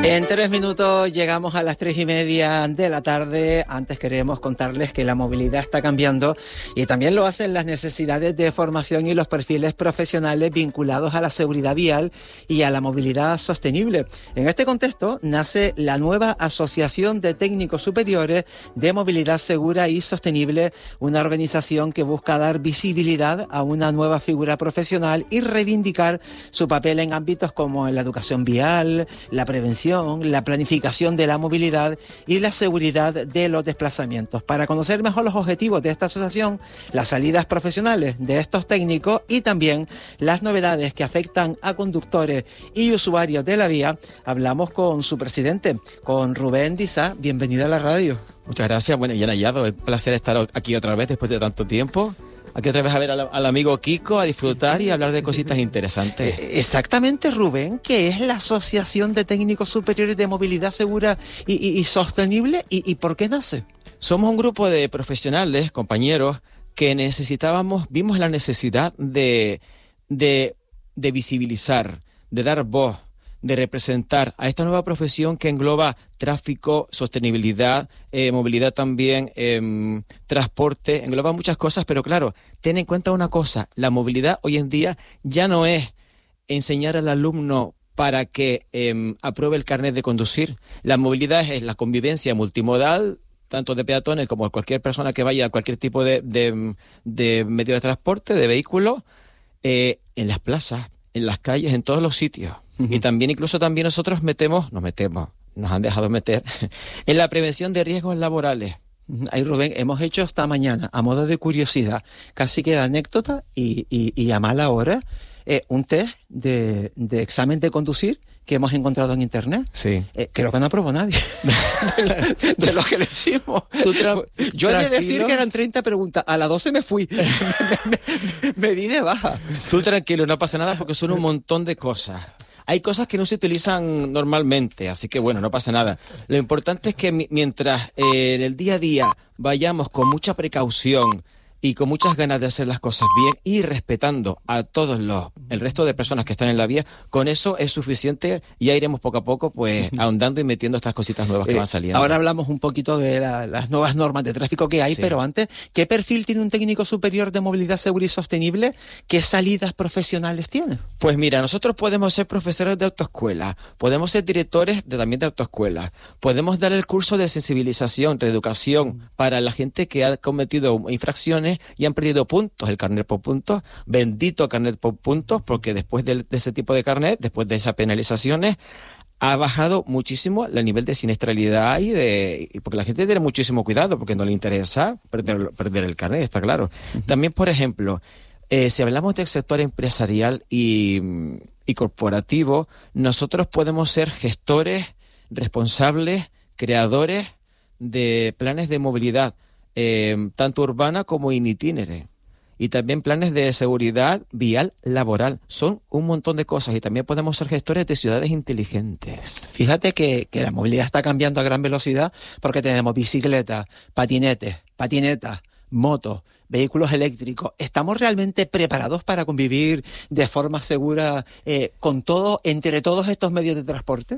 En 3 minutos llegamos a las 3:30 de la tarde. Antes queremos contarles que la movilidad está cambiando y también lo hacen las necesidades de formación y los perfiles profesionales vinculados a la seguridad vial y a la movilidad sostenible. En este contexto nace la nueva Asociación de Técnicos Superiores de Movilidad Segura y Sostenible, una organización que busca dar visibilidad a una nueva figura profesional y reivindicar su papel en ámbitos como en la educación vial, la prevención, la planificación de la movilidad y la seguridad de los desplazamientos. Para conocer mejor los objetivos de esta asociación, las salidas profesionales de estos técnicos y también las novedades que afectan a conductores y usuarios de la vía, hablamos con su presidente, con Rubén Dizá. Bienvenido a la radio. Muchas gracias. Bueno, y Hallado, es un placer estar aquí otra vez después de tanto tiempo. Aquí otra vez a ver al amigo Kiko, a disfrutar y a hablar de cositas interesantes. Exactamente, Rubén, ¿qué es la Asociación de Técnicos Superiores de Movilidad Segura y Sostenible y por qué nace? Somos un grupo de profesionales, compañeros, que vimos la necesidad de visibilizar, de dar voz, de representar a esta nueva profesión que engloba tráfico, sostenibilidad, movilidad también, transporte, engloba muchas cosas, pero claro, ten en cuenta una cosa, la movilidad hoy en día ya no es enseñar al alumno para que apruebe el carnet de conducir. La movilidad es la convivencia multimodal, tanto de peatones como de cualquier persona que vaya a cualquier tipo de medio de transporte, de vehículo, en las plazas, en las calles, en todos los sitios. Y también, incluso también nosotros nos han dejado meter en la prevención de riesgos laborales. Ahí, Rubén, hemos hecho esta mañana, a modo de curiosidad, casi que de anécdota y a mala hora, un test de examen de conducir que hemos encontrado en internet. Sí. Creo que no aprobó nadie de los que le hicimos. Yo he de decir que eran 30 preguntas. A las 12 me fui. me di de baja. Tú tranquilo, no pasa nada porque son un montón de cosas. Hay cosas que no se utilizan normalmente, así que bueno, no pasa nada. Lo importante es que mientras en el día a día vayamos con mucha precaución y con muchas ganas de hacer las cosas bien y respetando a todos el resto de personas que están en la vía, con eso es suficiente y ya iremos poco a poco pues ahondando y metiendo estas cositas nuevas que van saliendo. Ahora hablamos un poquito de las nuevas normas de tráfico que hay, sí. Pero antes, ¿qué perfil tiene un técnico superior de movilidad segura y sostenible? ¿Qué salidas profesionales tiene? Pues mira, nosotros podemos ser profesores de autoescuela, podemos ser directores también de autoescuela, podemos dar el curso de sensibilización, reeducación para la gente que ha cometido infracciones y han perdido puntos, el carnet por puntos, bendito carnet por puntos, porque después de ese tipo de carnet, después de esas penalizaciones, ha bajado muchísimo el nivel de siniestralidad y porque la gente tiene muchísimo cuidado, porque no le interesa perder el carnet, está claro. También, por ejemplo, si hablamos del sector empresarial y corporativo, nosotros podemos ser gestores, responsables, creadores de planes de movilidad, tanto urbana como in itinere, y también planes de seguridad vial laboral. Son un montón de cosas y también podemos ser gestores de ciudades inteligentes. Fíjate que la movilidad está cambiando a gran velocidad porque tenemos bicicletas, patinetas, motos, vehículos eléctricos. ¿Estamos realmente preparados para convivir de forma segura entre todos estos medios de transporte?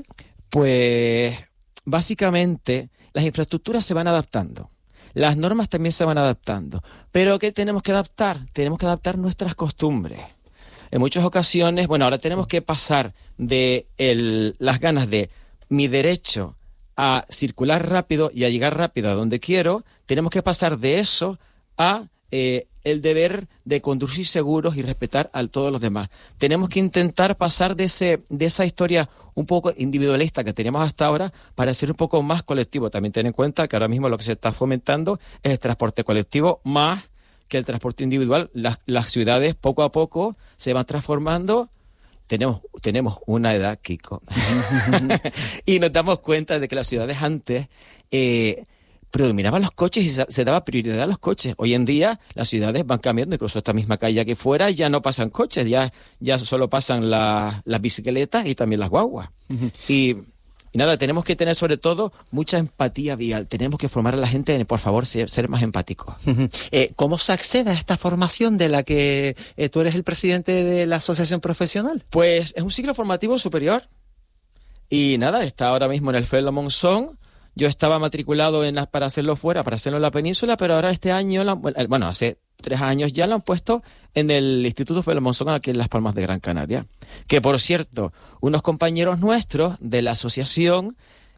Pues básicamente las infraestructuras se van adaptando. Las normas también se van adaptando. ¿Pero qué tenemos que adaptar? Tenemos que adaptar nuestras costumbres. En muchas ocasiones, ahora tenemos que pasar de las ganas de mi derecho a circular rápido y a llegar rápido a donde quiero, tenemos que pasar de eso a el deber de conducir seguros y respetar a todos los demás. Tenemos que intentar pasar de esa historia un poco individualista que teníamos hasta ahora para ser un poco más colectivo. También ten en cuenta que ahora mismo lo que se está fomentando es el transporte colectivo más que el transporte individual. Las ciudades poco a poco se van transformando. Tenemos una edad, Kiko, y nos damos cuenta de que las ciudades antes predominaban los coches y se daba prioridad a los coches. Hoy en día las ciudades van cambiando, incluso esta misma calle aquí fuera ya no pasan coches, ya solo pasan las bicicletas y también las guaguas. Y nada, tenemos que tener sobre todo mucha empatía vial. Tenemos que formar a la gente en, por favor, ser más empáticos. ¿Cómo se accede a esta formación de la que tú eres el presidente de la asociación profesional? Pues es un ciclo formativo superior. Y nada, está ahora mismo en el Felo Monzón. Yo estaba matriculado para hacerlo fuera, para hacerlo en la península, pero ahora este año, hace 3 años ya lo han puesto en el Instituto Felo Monzón aquí en Las Palmas de Gran Canaria. Que por cierto, unos compañeros nuestros de la asociación,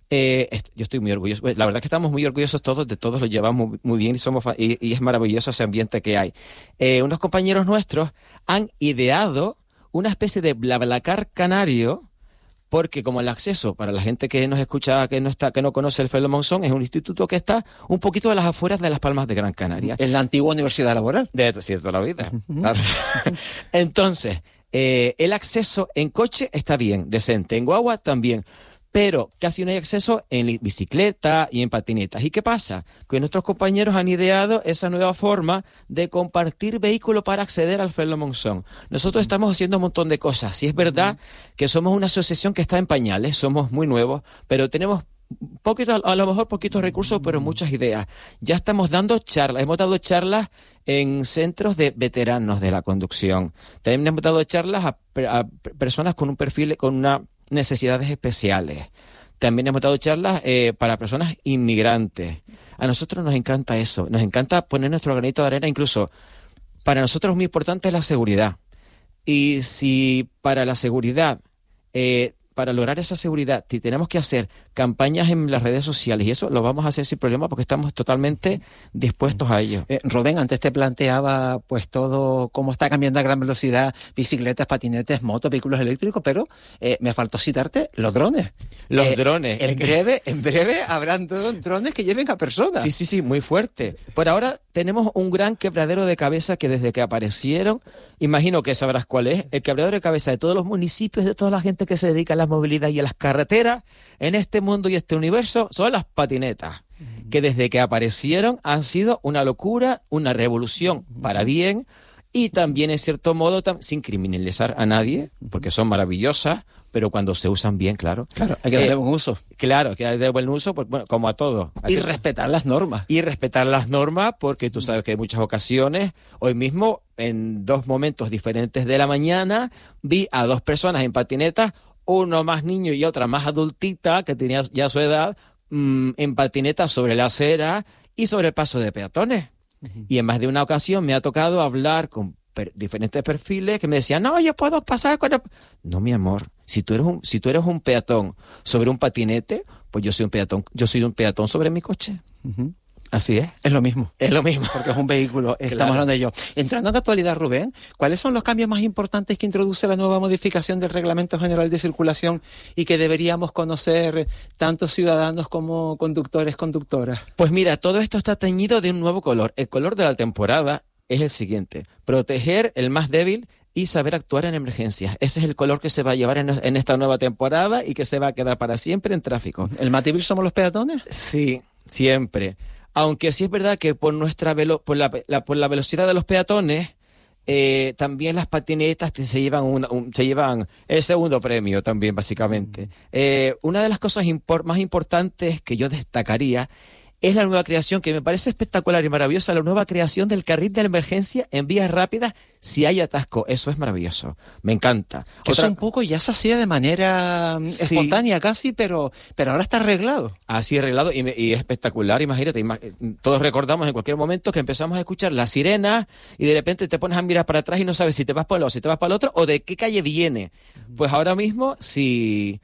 yo estoy muy orgulloso, la verdad que estamos muy orgullosos todos, de todos lo llevamos muy bien y es maravilloso ese ambiente que hay. Unos compañeros nuestros han ideado una especie de BlaBlaCar canario, porque como el acceso para la gente que nos escucha, que no conoce el Felo Monzón, es un instituto que está un poquito a las afueras de Las Palmas de Gran Canaria. En la antigua Universidad Laboral. De toda la vida. Claro. Entonces, el acceso en coche está bien, decente, en guagua también, pero casi no hay acceso en bicicleta y en patinetas. ¿Y qué pasa? Que nuestros compañeros han ideado esa nueva forma de compartir vehículo para acceder al Felo Monzón. Nosotros estamos haciendo un montón de cosas. Sí es verdad que somos una asociación que está en pañales, somos muy nuevos, pero tenemos a lo mejor poquitos recursos, pero muchas ideas. Ya estamos dando charlas, hemos dado charlas en centros de veteranos de la conducción. También hemos dado charlas a personas con un perfil, con una necesidades especiales. También hemos dado charlas para personas inmigrantes. A nosotros nos encanta eso, nos encanta poner nuestro granito de arena. Incluso para nosotros muy importante es la seguridad. Y si para la seguridad, para lograr esa seguridad, si tenemos que hacer campañas en las redes sociales, y eso lo vamos a hacer sin problema porque estamos totalmente dispuestos a ello. Rubén, antes te planteaba pues todo cómo está cambiando a gran velocidad, bicicletas, patinetes, motos, vehículos eléctricos, pero me faltó citarte los drones. Los drones. En breve habrán drones que lleven a personas. Sí, muy fuerte. Por ahora tenemos un gran quebradero de cabeza que desde que aparecieron, imagino que sabrás cuál es, el quebradero de cabeza de todos los municipios, de toda la gente que se dedica a la movilidad y a las carreteras en este mundo y este universo, son las patinetas, que desde que aparecieron han sido una locura, una revolución para bien, y también en cierto modo sin criminalizar a nadie, porque son maravillosas, pero cuando se usan bien, claro. Claro, hay que darle buen uso. Claro, hay que darle buen uso, pues, bueno, como a todo. Y respetar las normas. Y respetar las normas, porque tú sabes que en muchas ocasiones, hoy mismo, en 2 momentos diferentes de la mañana, vi a 2 personas en patinetas, uno más niño y otra más adultita, que tenía ya su edad, en patinetas sobre la acera y sobre el paso de peatones. Y en más de una ocasión me ha tocado hablar con diferentes perfiles que me decían, no, yo puedo pasar con el... No, mi amor, si tú eres un peatón sobre un patinete, pues yo soy un peatón sobre mi coche. Así es. Es lo mismo. Es lo mismo. Porque es un vehículo, estamos hablando de ello. Entrando en actualidad, Rubén, ¿cuáles son los cambios más importantes que introduce la nueva modificación del Reglamento General de Circulación y que deberíamos conocer tanto ciudadanos como conductores, conductoras? Pues mira, todo esto está teñido de un nuevo color. El color de la temporada es el siguiente: proteger el más débil y saber actuar en emergencias. Ese es el color que se va a llevar en esta nueva temporada y que se va a quedar para siempre en tráfico. ¿El más débil somos los peatones? Sí, siempre. Aunque sí es verdad que por por la velocidad de los peatones, también las patinetas se llevan el segundo premio también, básicamente. Una de las cosas más importantes que yo destacaría es la nueva creación, que me parece espectacular y maravillosa, la nueva creación del carril de emergencia en vías rápidas si hay atasco. Eso es maravilloso, me encanta. Eso un poco ya se hacía de manera espontánea casi, pero ahora está arreglado. Así arreglado y es espectacular, imagínate. Todos recordamos en cualquier momento que empezamos a escuchar las sirenas y de repente te pones a mirar para atrás y no sabes si te vas para un lado, si te vas para el otro o de qué calle viene. Pues ahora mismo, si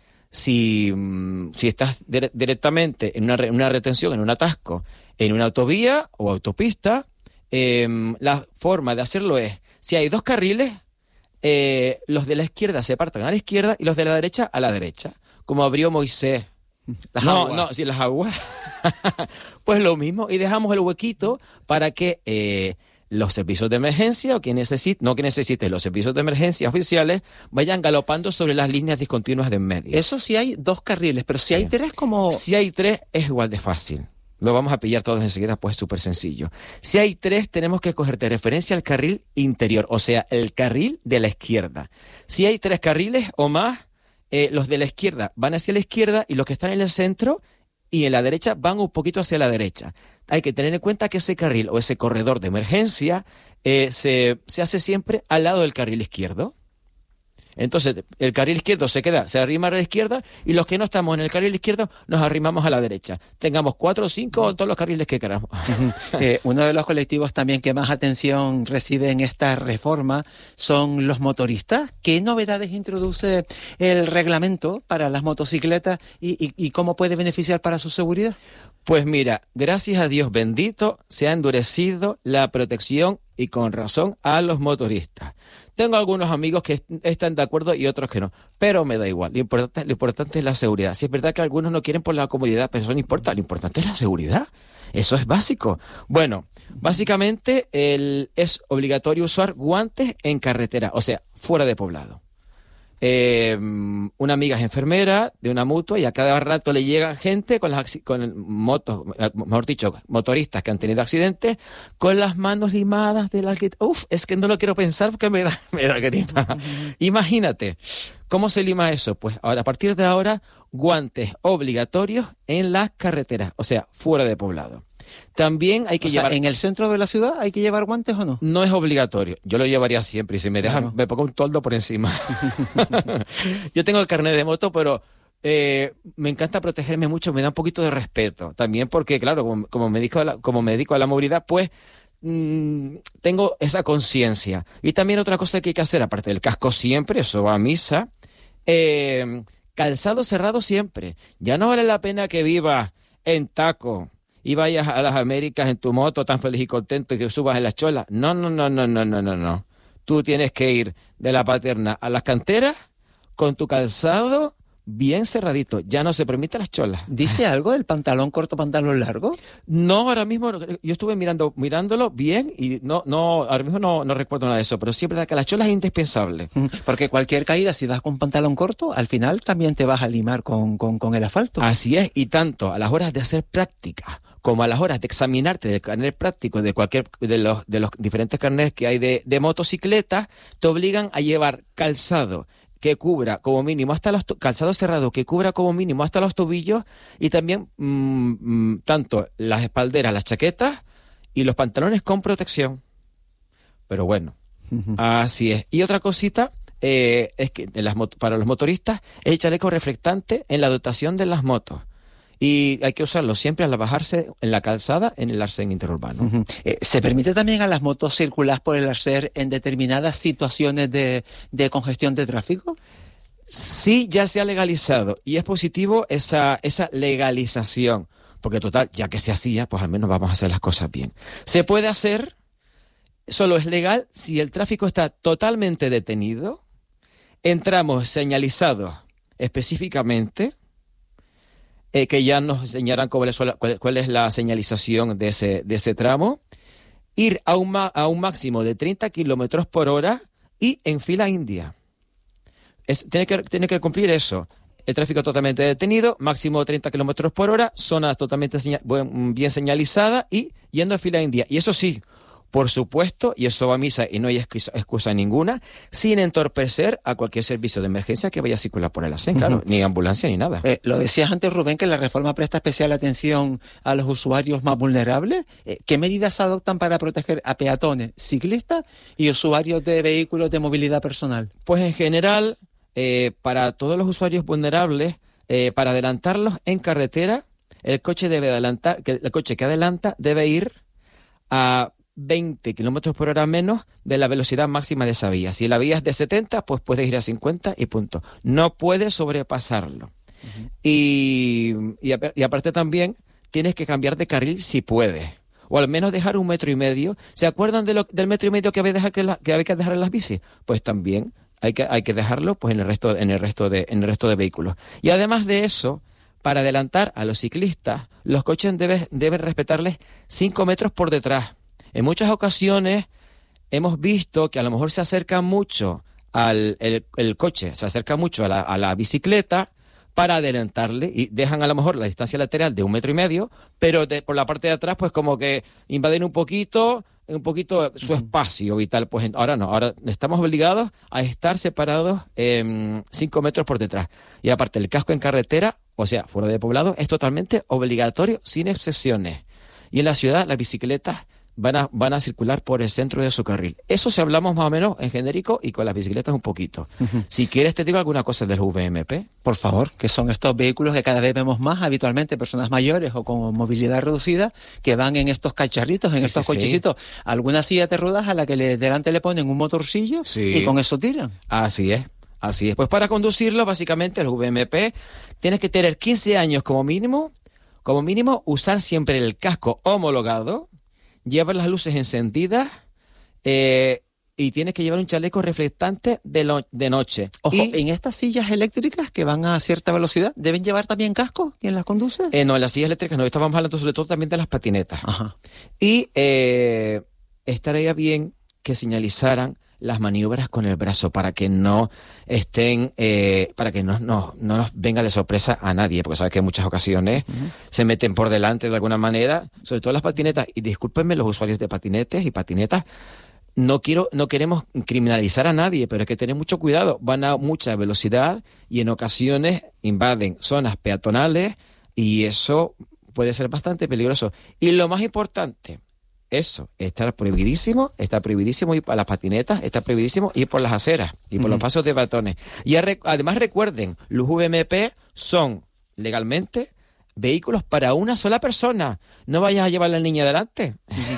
estás directamente en una retención, en un atasco, en una autovía o autopista, la forma de hacerlo es, si hay 2 carriles, los de la izquierda se apartan a la izquierda y los de la derecha a la derecha, como abrió Moisés. Las aguas. Pues lo mismo, y dejamos el huequito para que los servicios de emergencia, los servicios de emergencia oficiales vayan galopando sobre las líneas discontinuas de en medio. Eso sí hay 2 carriles, pero si hay 3 como... Si hay 3 es igual de fácil. Lo vamos a pillar todos enseguida, pues es súper sencillo. Si hay 3, tenemos que coger de referencia al carril interior, o sea, el carril de la izquierda. Si hay 3 carriles o más, los de la izquierda van hacia la izquierda y los que están en el centro y en la derecha van un poquito hacia la derecha. Hay que tener en cuenta que ese carril o ese corredor de emergencia se hace siempre al lado del carril izquierdo. Entonces, el carril izquierdo se arrima a la izquierda, y los que no estamos en el carril izquierdo nos arrimamos a la derecha. Tengamos 4 o 5 o todos los carriles que queramos. Uno de los colectivos también que más atención recibe en esta reforma son los motoristas. ¿Qué novedades introduce el reglamento para las motocicletas y cómo puede beneficiar para su seguridad? Pues mira, gracias a Dios bendito, se ha endurecido la protección, y con razón, a los motoristas. Tengo algunos amigos que están de acuerdo y otros que no, pero me da igual. Lo importante es la seguridad. Si es verdad que algunos no quieren por la comodidad, pero eso no importa. Lo importante es la seguridad. Eso es básico. Bueno, básicamente es obligatorio usar guantes en carretera, o sea, fuera de poblado. Una amiga es enfermera de una mutua y a cada rato le llega gente con motos, mejor dicho, motoristas que han tenido accidentes con las manos limadas del alquitrán. Uf, es que no lo quiero pensar porque me da grima. Imagínate, ¿cómo se lima eso? Pues ahora, a partir de ahora, guantes obligatorios en las carreteras, o sea, fuera de poblado. También hay que llevar... ¿En el centro de la ciudad hay que llevar guantes o no? No es obligatorio. Yo lo llevaría siempre y si me dejan, me pongo un toldo por encima. Yo tengo el carnet de moto, pero me encanta protegerme mucho, me da un poquito de respeto. También porque, claro, como me dedico a la movilidad, pues tengo esa conciencia. Y también otra cosa que hay que hacer, aparte del casco siempre, eso va a misa, calzado cerrado siempre. Ya no vale la pena que vivas en taco y vayas a las Américas en tu moto tan feliz y contento y que subas en las cholas. No. Tú tienes que ir de la Paterna a las canteras con tu calzado bien cerradito. Ya no se permiten las cholas. ¿Dice algo del pantalón corto, pantalón largo? No, ahora mismo yo estuve mirándolo bien y ahora mismo no recuerdo nada de eso, pero sí es verdad que las cholas es indispensable. Porque cualquier caída, si vas con pantalón corto, al final también te vas a limar con el asfalto. Así es, y tanto a las horas de hacer práctica como a las horas de examinarte del carnet práctico de los diferentes carnets que hay de motocicleta, te obligan a llevar calzado que cubra como mínimo hasta calzado cerrado que cubra como mínimo hasta los tobillos, y también tanto las espalderas, las chaquetas y los pantalones con protección. Pero bueno, así es. Y otra cosita es que para los motoristas el chaleco reflectante en la dotación de las motos. Y hay que usarlo siempre al bajarse en la calzada en el arcén interurbano. ¿Se permite también a las motos circular por el arcén en determinadas situaciones de congestión de tráfico? Sí, ya se ha legalizado y es positivo esa legalización, porque total, ya que se hacía, pues al menos vamos a hacer las cosas bien. Se puede hacer, solo es legal si el tráfico está totalmente detenido, entramos señalizados específicamente, que ya nos enseñarán cuál es la señalización de ese tramo, ir a un máximo de 30 kilómetros por hora y en fila india. Tiene que cumplir eso. El tráfico totalmente detenido, máximo 30 kilómetros por hora, zona totalmente bien señalizada y yendo en fila india. Y eso sí, por supuesto, y eso va a misa y no hay excusa ninguna, sin entorpecer a cualquier servicio de emergencia que vaya a circular por el arcén, claro, ni ambulancia ni nada. Lo decías antes, Rubén, que la reforma presta especial atención a los usuarios más vulnerables. ¿Qué medidas se adoptan para proteger a peatones, ciclistas y usuarios de vehículos de movilidad personal? Pues en general, para todos los usuarios vulnerables, para adelantarlos en carretera, el coche que adelanta debe ir a 20 kilómetros por hora menos de la velocidad máxima de esa vía. Si la vía es de 70, pues puedes ir a 50 y punto. No puedes sobrepasarlo. Y aparte también tienes que cambiar de carril si puedes. O al menos dejar 1,5 metros. ¿Se acuerdan del 1,5 metros que había que dejar en las bicis? Pues también hay que dejarlo pues en el resto de vehículos. Y además de eso, para adelantar a los ciclistas, los coches deben respetarles 5 metros por detrás. En muchas ocasiones hemos visto que a lo mejor se acerca mucho el coche, se acerca mucho a la bicicleta para adelantarle y dejan a lo mejor la distancia lateral de 1,5 metros, pero por la parte de atrás pues como que invaden un poquito su espacio vital. Pues ahora no, ahora estamos obligados a estar separados 5 metros por detrás. Y aparte el casco en carretera, o sea, fuera de poblado, es totalmente obligatorio, sin excepciones. Y en la ciudad las bicicletas van a circular por el centro de su carril. Eso si hablamos más o menos en genérico y con las bicicletas un poquito. Si quieres te digo alguna cosa del VMP. Por favor, que son estos vehículos que cada vez vemos más habitualmente, personas mayores o con movilidad reducida, que van en estos cacharritos, en estos cochecitos. Algunas sillas de ruedas a la que delante le ponen un motorcillo y con eso tiran. Así es. Pues para conducirlo, básicamente, el VMP, tienes que tener 15 años como mínimo, usar siempre el casco homologado, llevar las luces encendidas y tienes que llevar un chaleco reflectante de noche. Ojo, en estas sillas eléctricas que van a cierta velocidad, ¿deben llevar también casco quien las conduce? No, en las sillas eléctricas no, estábamos hablando sobre todo también de las patinetas. Ajá. Y estaría bien que señalizaran las maniobras con el brazo para que no estén, para que no nos venga de sorpresa a nadie, porque sabes que en muchas ocasiones se meten por delante de alguna manera, sobre todo las patinetas, y discúlpenme los usuarios de patinetes y patinetas, no queremos criminalizar a nadie, pero hay que tener mucho cuidado, van a mucha velocidad y en ocasiones invaden zonas peatonales y eso puede ser bastante peligroso. Y lo más importante, eso, está prohibidísimo ir para las patinetas, está prohibidísimo ir por las aceras y por los pasos de peatones. Y además recuerden, los VMP son legalmente vehículos para una sola persona. No vayas a llevar a la niña delante.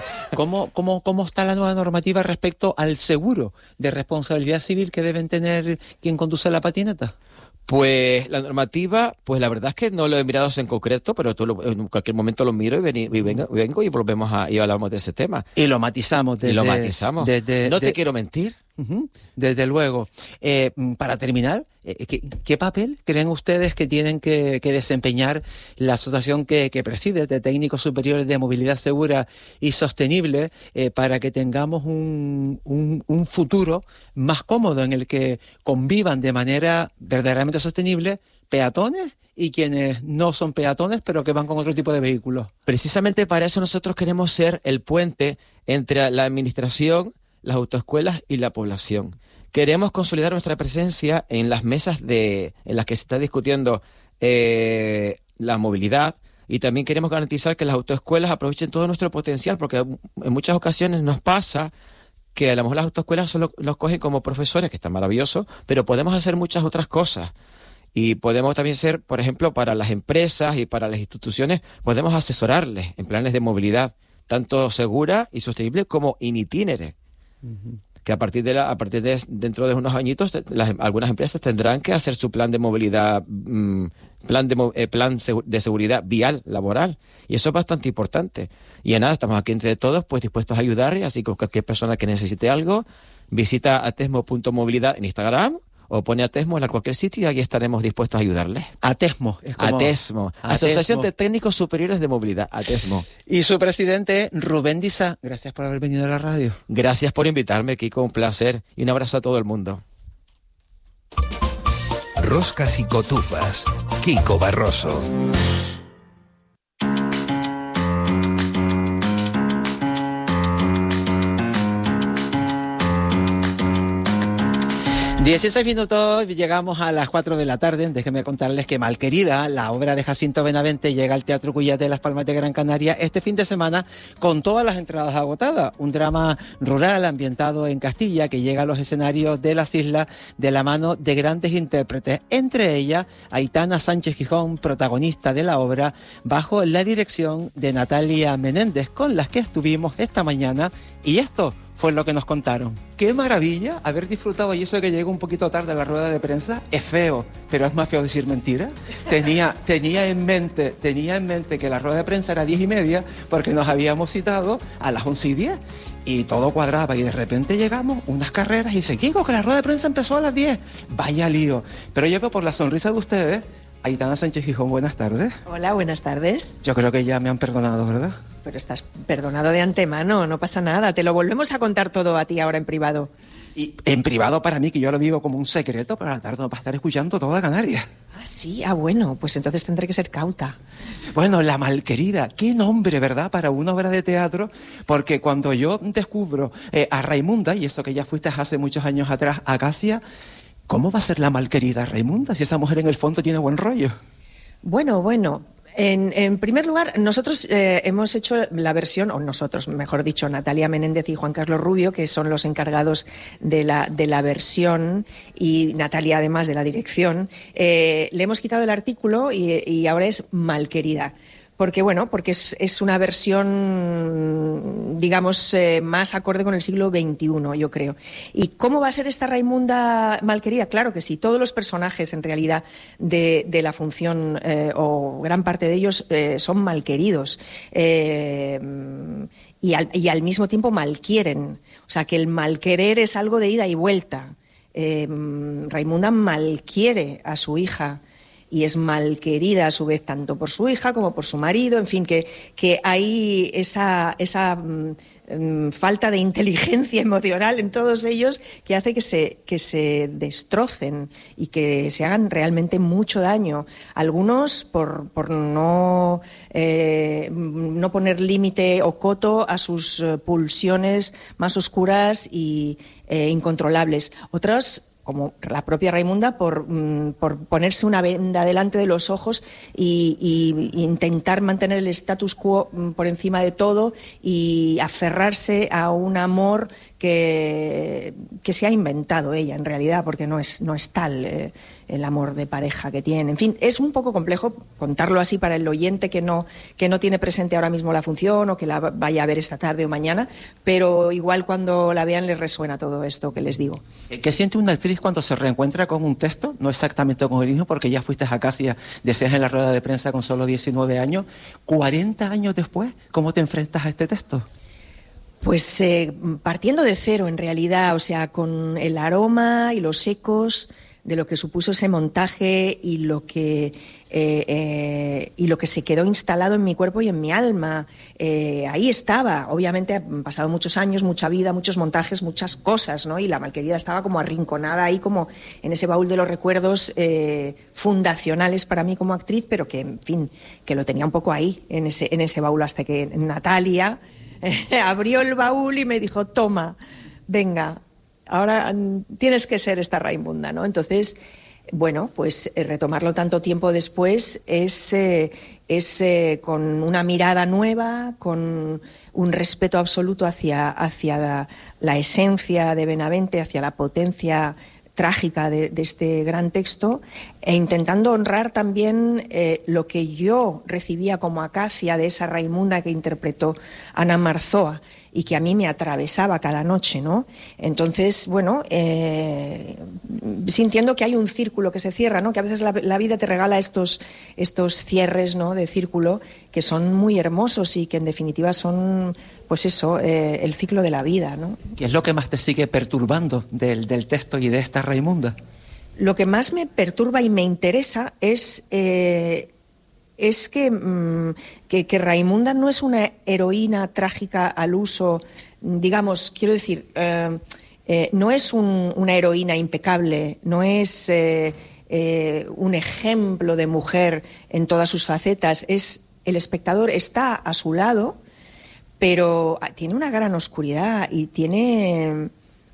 ¿Cómo está la nueva normativa respecto al seguro de responsabilidad civil que deben tener quien conduce la patineta? Pues la normativa, pues la verdad es que no lo he mirado en concreto, pero en cualquier momento lo miro y vengo y volvemos y hablamos de ese tema. Y lo matizamos. No te quiero mentir. Desde luego. Para terminar, ¿qué papel creen ustedes que tienen que desempeñar la asociación que preside de técnicos superiores de movilidad segura y sostenible para que tengamos un futuro más cómodo en el que convivan de manera verdaderamente sostenible peatones y quienes no son peatones pero que van con otro tipo de vehículos? Precisamente para eso nosotros queremos ser el puente entre la administración, las autoescuelas y la población. Queremos consolidar nuestra presencia en las mesas en las que se está discutiendo la movilidad y también queremos garantizar que las autoescuelas aprovechen todo nuestro potencial, porque en muchas ocasiones nos pasa que a lo mejor las autoescuelas solo nos cogen como profesores, que está maravilloso, pero podemos hacer muchas otras cosas. Y podemos también ser, por ejemplo, para las empresas y para las instituciones, podemos asesorarles en planes de movilidad, tanto segura y sostenible como in itinere. Que a partir de dentro de unos añitos algunas empresas tendrán que hacer su plan de movilidad, plan de seguridad vial laboral, y eso es bastante importante. Y nada, estamos aquí entre todos pues dispuestos a ayudar, y así que cualquier persona que necesite algo visita atesmo.movilidad en Instagram o pone Atesmo en cualquier sitio y ahí estaremos dispuestos a ayudarles. Atesmo. Atesmo. Asociación de Técnicos Superiores de Movilidad, Atesmo. Y su presidente, Rubén Dizá. Gracias por haber venido a la radio. Gracias por invitarme, Kiko, un placer. Y un abrazo a todo el mundo. Roscas y cotufas, Kiko Barroso. 16 minutos, llegamos a las 4 de la tarde. Déjenme contarles que Malquerida, la obra de Jacinto Benavente, llega al Teatro Cuyate de Las Palmas de Gran Canaria este fin de semana con todas las entradas agotadas. Un drama rural ambientado en Castilla que llega a los escenarios de las islas de la mano de grandes intérpretes, entre ellas Aitana Sánchez Gijón, protagonista de la obra, bajo la dirección de Natalia Menéndez, con las que estuvimos esta mañana, y esto fue lo que nos contaron. ¡Qué maravilla haber disfrutado! Y eso de que llego un poquito tarde a la rueda de prensa es feo, pero es más feo decir mentira. Tenía en mente que la rueda de prensa era 10:30 porque nos habíamos citado a las 11:10 y todo cuadraba, y de repente llegamos unas carreras y dice, Kiko, que la rueda de prensa empezó a las 10. Vaya lío. Pero yo veo por la sonrisa de ustedes. Aitana Sánchez Gijón, buenas tardes. Hola, buenas tardes. Yo creo que ya me han perdonado, ¿verdad? Pero estás perdonado de antemano, no pasa nada. Te lo volvemos a contar todo a ti ahora en privado. Y en privado para mí, que yo lo vivo como un secreto, pero a la tarde no va a estar escuchando toda Canarias. Ah, sí, bueno, pues entonces tendré que ser cauta. Bueno, La Malquerida, qué nombre, ¿verdad?, para una obra de teatro, porque cuando yo descubro a Raimunda, y eso que ya fuiste hace muchos años atrás a Casia, ¿cómo va a ser La Malquerida Raimunda si esa mujer en el fondo tiene buen rollo? Bueno, En primer lugar, nosotros hemos hecho la versión, o nosotros, mejor dicho, Natalia Menéndez y Juan Carlos Rubio, que son los encargados de la versión, y Natalia además de la dirección, le hemos quitado el artículo y ahora es Malquerida. Porque es una versión, digamos, más acorde con el siglo XXI, yo creo. ¿Y cómo va a ser esta Raimunda malquerida? Claro que sí, todos los personajes, en realidad, de la función, o gran parte de ellos, son malqueridos. Y al mismo tiempo malquieren. O sea, que el malquerer es algo de ida y vuelta. Raimunda malquiere a su hija, y es malquerida a su vez tanto por su hija como por su marido, en fin, que hay esa falta de inteligencia emocional en todos ellos que hace que se destrocen y que se hagan realmente mucho daño. Algunos por no poner límite o coto a sus pulsiones más oscuras y incontrolables. Otros, como la propia Raimunda, por ponerse una venda delante de los ojos y intentar mantener el status quo por encima de todo y aferrarse a un amor que se ha inventado ella en realidad, porque no es tal el amor de pareja que tiene. En fin, es un poco complejo contarlo así para el oyente que no tiene presente ahora mismo la función o que la vaya a ver esta tarde o mañana, pero igual cuando la vean les resuena todo esto que les digo. ¿Qué siente una actriz cuando se reencuentra con un texto? No exactamente con el mismo, porque ya fuiste a Casia, decías en la rueda de prensa, con solo 19 años. 40 años después, ¿cómo te enfrentas a este texto? Pues partiendo de cero, en realidad, o sea, con el aroma y los ecos de lo que supuso ese montaje y lo que se quedó instalado en mi cuerpo y en mi alma. Ahí estaba. Obviamente han pasado muchos años, mucha vida, muchos montajes, muchas cosas, ¿no? Y la malquerida estaba como arrinconada ahí, como en ese baúl de los recuerdos fundacionales para mí como actriz, pero que, en fin, que lo tenía un poco ahí, en ese baúl, hasta que Natalia abrió el baúl y me dijo: toma, venga, ahora tienes que ser esta Raimunda, ¿no? Entonces, bueno, pues retomarlo tanto tiempo después es con una mirada nueva, con un respeto absoluto hacia la esencia de Benavente, hacia la potencia trágica de este gran texto, e intentando honrar también lo que yo recibía como acacia de esa Raimunda que interpretó Ana Marzoa y que a mí me atravesaba cada noche, ¿no? Entonces, bueno, sintiendo que hay un círculo que se cierra, ¿no? Que a veces la vida te regala estos cierres, ¿no?, de círculo, que son muy hermosos y que en definitiva son, pues eso, el ciclo de la vida, ¿no? ¿Qué es lo que más te sigue perturbando del texto y de esta Raimunda? Lo que más me perturba y me interesa es que Raimunda no es una heroína trágica al uso, digamos, quiero decir, no es una heroína impecable, no es un ejemplo de mujer en todas sus facetas. El espectador está a su lado, pero tiene una gran oscuridad y tiene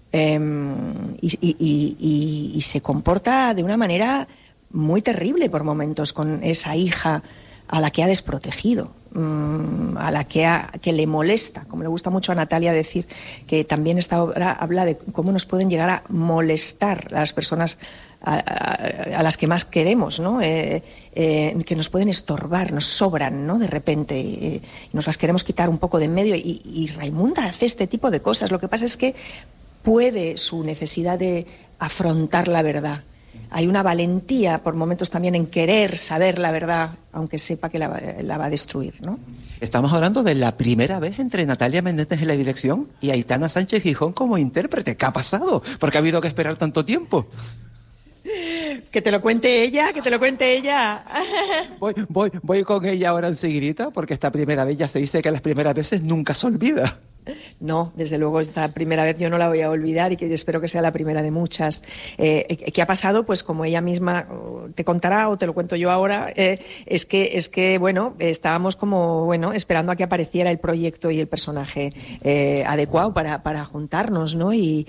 y se comporta de una manera muy terrible por momentos con esa hija a la que ha desprotegido, a la que le molesta, como le gusta mucho a Natalia decir, que también esta obra habla de cómo nos pueden llegar a molestar las personas a las que más queremos, ¿no? Que nos pueden estorbar, nos sobran, ¿no?, de repente, y nos las queremos quitar un poco de en medio, y Raimunda hace este tipo de cosas. Lo que pasa es que puede su necesidad de afrontar la verdad. Hay una valentía por momentos también en querer saber la verdad, aunque sepa que la va a destruir, ¿no? Estamos hablando de la primera vez entre Natalia Menéndez en la dirección y Aitana Sánchez Gijón como intérprete. ¿Qué ha pasado? ¿Por qué ha habido que esperar tanto tiempo? Que te lo cuente ella, que te lo cuente ella. Voy con ella ahora enseguidita, porque esta primera vez, ya se dice que las primeras veces nunca se olvida. No, desde luego esta primera vez yo no la voy a olvidar y que espero que sea la primera de muchas. ¿Qué ha pasado? Pues como ella misma te contará o te lo cuento yo ahora, es que bueno, estábamos como, bueno, esperando a que apareciera el proyecto y el personaje adecuado para juntarnos, ¿no? Y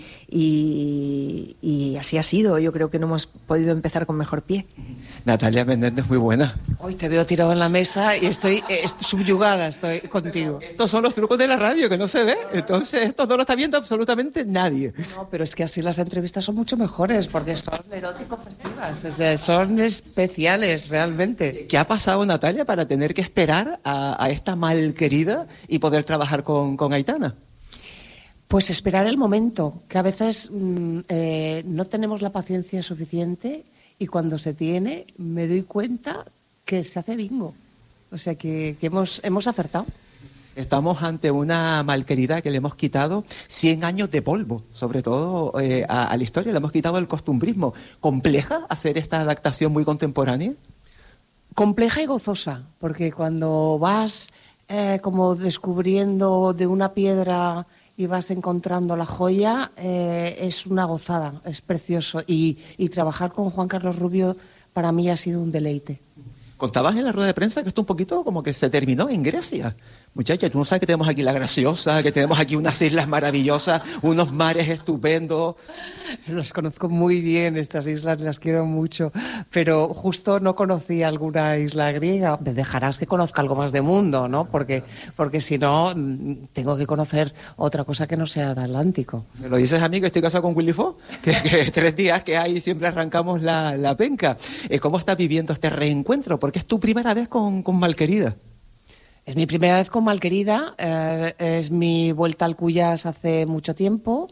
así ha sido. Yo creo que no hemos podido empezar con mejor pie. Natalia Menéndez, muy buena. Hoy te veo tirado en la mesa y estoy subyugada, estoy contigo. Estos son los trucos de la radio que no se ve, entonces esto no lo está viendo absolutamente nadie. No, pero es que así las entrevistas son mucho mejores porque son erótico-festivas, o sea, son especiales realmente. ¿Qué ha pasado, Natalia, para tener que esperar a esta malquerida y poder trabajar con Aitana? Pues esperar el momento, que a veces no tenemos la paciencia suficiente y cuando se tiene me doy cuenta que se hace bingo. O sea que hemos acertado. Estamos ante una malquerida que le hemos quitado 100 años de polvo, sobre todo a la historia, le hemos quitado el costumbrismo. ¿Compleja hacer esta adaptación muy contemporánea? Compleja y gozosa, porque cuando vas como descubriendo de una piedra y vas encontrando la joya, es una gozada, es precioso. Y trabajar con Juan Carlos Rubio para mí ha sido un deleite. Contabas en la rueda de prensa que esto un poquito como que se terminó en Grecia. Muchacha, tú no sabes que tenemos aquí la Graciosa, que tenemos aquí unas islas maravillosas, unos mares estupendos. Las conozco muy bien, estas islas, las quiero mucho, pero justo no conocí alguna isla griega. Me dejarás que conozca algo más de mundo, ¿no? Porque si no, tengo que conocer otra cosa que no sea el Atlántico. ¿Me lo dices a mí que estoy casado con Willy Fox? Que 3 días que hay siempre arrancamos la penca. ¿Cómo estás viviendo este reencuentro? Porque es tu primera vez con Malquerida. Es mi primera vez con Malquerida, es mi vuelta al Cuyas hace mucho tiempo,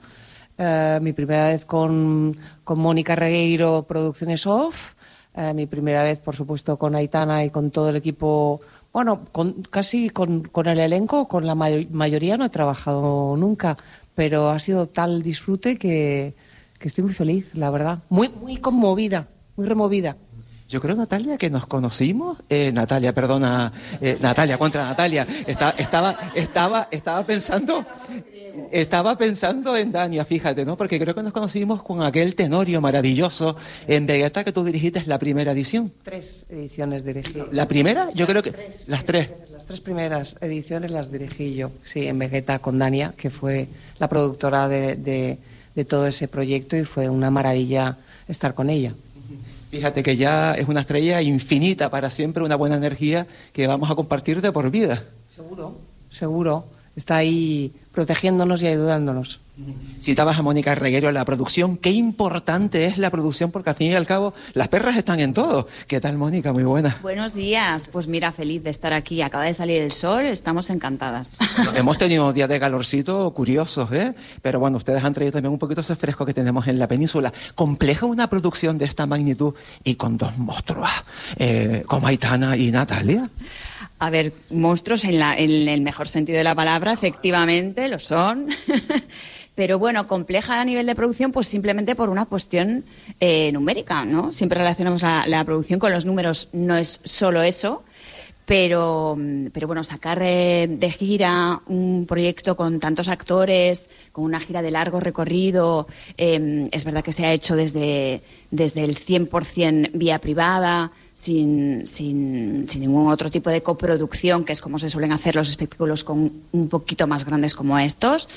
mi primera vez con Mónica Regueiro, Producciones Off, mi primera vez, por supuesto, con Aitana y con todo el equipo, bueno, casi con el elenco, con la mayoría no he trabajado nunca, pero ha sido tal disfrute que estoy muy feliz, la verdad, muy conmovida, muy removida. Yo creo, Natalia, que nos conocimos. Natalia contra Natalia. Estaba pensando en Dania, fíjate, ¿no? Porque creo que nos conocimos con aquel Tenorio maravilloso en Vegeta que tú dirigiste la primera edición. 3 ediciones dirigí. ¿La primera? Yo creo que las 3. Las 3 primeras ediciones las dirigí yo, sí, en Vegeta con Dania, que fue la productora de todo ese proyecto y fue una maravilla estar con ella. Fíjate que ya es una estrella infinita para siempre, una buena energía que vamos a compartir de por vida. Seguro. Está ahí protegiéndonos y ayudándonos. Citabas a Mónica Regueiro en la producción. Qué importante es la producción, porque al fin y al cabo las perras están en todo. ¿Qué tal, Mónica? Muy buena. Buenos días. Pues mira, feliz de estar aquí. Acaba de salir el sol, estamos encantadas. Bueno, hemos tenido unos días de calorcito curiosos, ¿eh? Pero bueno, ustedes han traído también un poquito ese fresco que tenemos en la península. ¿Compleja una producción de esta magnitud y con 2 monstruos como Aitana y Natalia? A ver, monstruos en el mejor sentido de la palabra, efectivamente lo son. Pero bueno, compleja a nivel de producción, pues simplemente por una cuestión numérica, ¿no? Siempre relacionamos la producción con los números, no es solo eso. Pero bueno, sacar de gira un proyecto con tantos actores, con una gira de largo recorrido, es verdad que se ha hecho desde el 100% vía privada, sin ningún otro tipo de coproducción, que es como se suelen hacer los espectáculos con un poquito más grandes como estos.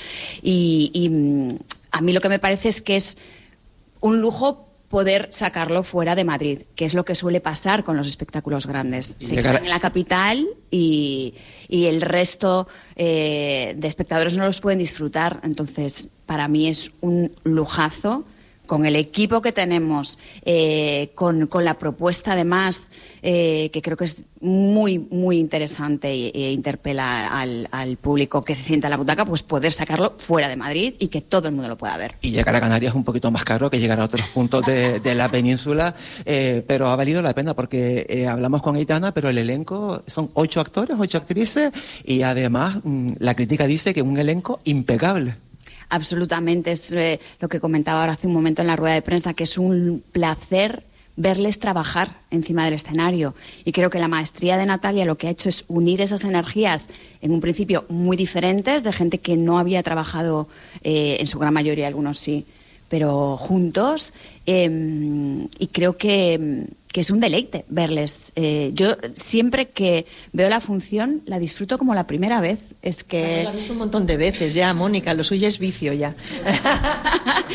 Y a mí lo que me parece es que es un lujo poder sacarlo fuera de Madrid, que es lo que suele pasar con los espectáculos grandes. Se quedan en la capital y el resto de espectadores no los pueden disfrutar. Entonces, para mí es un lujazo, con el equipo que tenemos, con la propuesta además, que creo que es muy, muy interesante e interpela al público que se sienta en la butaca, pues poder sacarlo fuera de Madrid y que todo el mundo lo pueda ver. Y llegar a Canarias es un poquito más caro que llegar a otros puntos de la península, pero ha valido la pena porque hablamos con Aitana, pero el elenco son 8 actores, 8 actrices y además la crítica dice que un elenco impecable. Absolutamente, es lo que comentaba ahora hace un momento en la rueda de prensa, que es un placer verles trabajar encima del escenario. Y creo que la maestría de Natalia lo que ha hecho es unir esas energías, en un principio muy diferentes, de gente que no había trabajado, en su gran mayoría, algunos sí, pero juntos. Y creo que es un deleite verles. Yo siempre que veo la función la disfruto como la primera vez. Es que... La he visto un montón de veces ya, Mónica, lo suyo es vicio ya.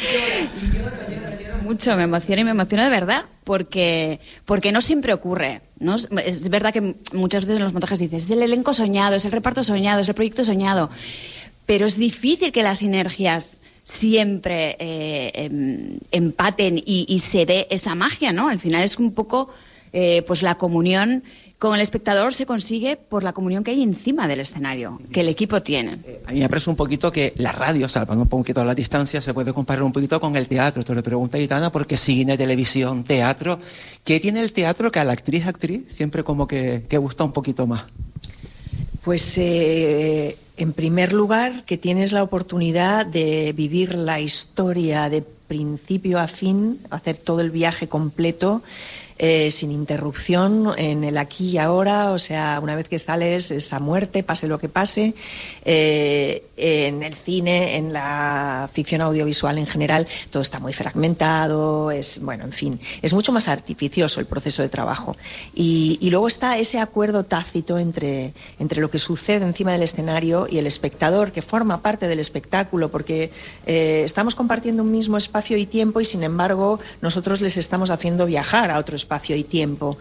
Lloro mucho, me emociona de verdad, porque no siempre ocurre. ¿no? Es verdad que muchas veces en los montajes dices, es el elenco soñado, es el reparto soñado, es el proyecto soñado, pero es difícil que las sinergias siempre empaten y se dé esa magia, ¿no? Al final es un poco pues la comunión con el espectador se consigue por la comunión que hay encima del escenario, que el equipo tiene. A mí me parece un poquito que la radio, salvando un poquito la distancia, se puede comparar un poquito con el teatro. Te lo pregunta Aitana, porque cine, televisión, teatro, ¿qué tiene el teatro que a la actriz siempre como que gusta un poquito más? Pues en primer lugar, que tienes la oportunidad de vivir la historia de principio a fin, hacer todo el viaje completo, sin interrupción, en el aquí y ahora, o sea, una vez que sales es a muerte, pase lo que pase. En el cine, en la ficción audiovisual en general, todo está muy fragmentado, bueno, en fin, es mucho más artificioso el proceso de trabajo. Y luego está ese acuerdo tácito entre lo que sucede encima del escenario y el espectador, que forma parte del espectáculo, porque estamos compartiendo un mismo espacio y tiempo y, sin embargo, nosotros les estamos haciendo viajar a otro espacio y tiempo.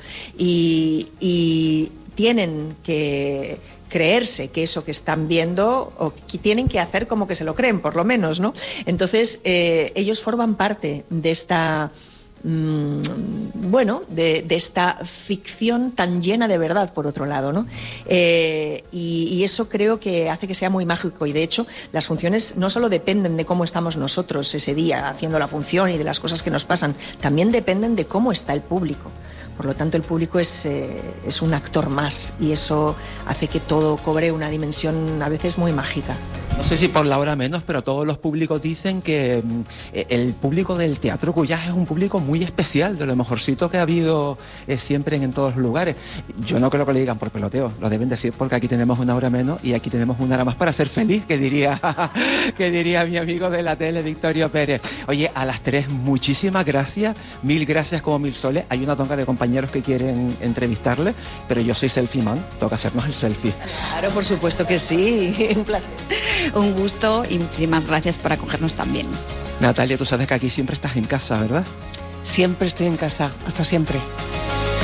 Y tienen que creerse que eso que están viendo, o que tienen que hacer como que se lo creen, por lo menos, ¿no? Entonces, ellos forman parte de esta de esta ficción tan llena de verdad, por otro lado, ¿no? Y eso creo que hace que sea muy mágico, y de hecho las funciones no solo dependen de cómo estamos nosotros ese día haciendo la función y de las cosas que nos pasan, también dependen de cómo está el público. Por lo tanto, el público es un actor más, y eso hace que todo cobre una dimensión a veces muy mágica. No sé si por la hora menos, pero todos los públicos dicen que el público del Teatro Cuyás es un público muy especial, de lo mejorcito que ha habido siempre en todos los lugares. Yo no creo que lo digan por peloteo, lo deben decir porque aquí tenemos una hora menos y aquí tenemos una hora más para ser feliz, que diría mi amigo de la tele, Victorio Pérez. Oye, a las 3, muchísimas gracias, 1000 gracias como 1000 soles. Hay una tonca de compañeros que quieren entrevistarle, pero yo soy selfie man, toca hacernos el selfie. Claro, por supuesto que sí, un placer. Un gusto y muchísimas gracias por acogernos también. Natalia, tú sabes que aquí siempre estás en casa, ¿verdad? Siempre estoy en casa, hasta siempre.